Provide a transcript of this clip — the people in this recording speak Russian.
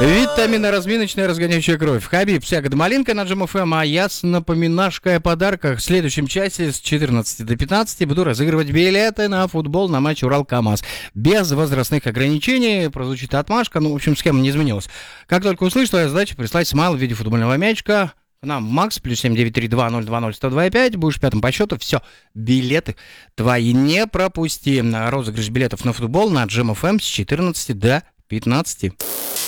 Витамино-разминочная разгоняющая кровь. Хабиб, Ягода Малинка на Джим ФМ. А я с напоминашкой о подарках. В следующем часе с 14 до 15 буду разыгрывать билеты на футбол на матч Урал-КамАЗ. Без возрастных ограничений. Прозвучит отмашка. Ну, в общем, схема не изменилась. Как только услышишь, твоя задача прислать смайл в виде футбольного мячика. Нам Макс, плюс 7932-020-125. Будешь пятым по счету. Все, билеты твои не пропусти. Розыгрыш билетов на футбол на Джим ФМ с 14 до 15.